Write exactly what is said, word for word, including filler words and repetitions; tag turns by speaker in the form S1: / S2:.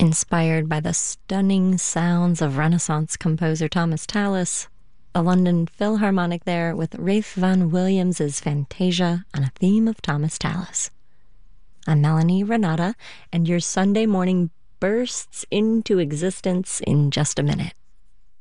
S1: inspired by the stunning sounds of Renaissance composer Thomas Tallis, a London Philharmonic there with Ralph Vaughan Williams's Fantasia on a theme of Thomas Tallis. I'm Melanie Renata, and your Sunday morning bursts into existence in just a minute.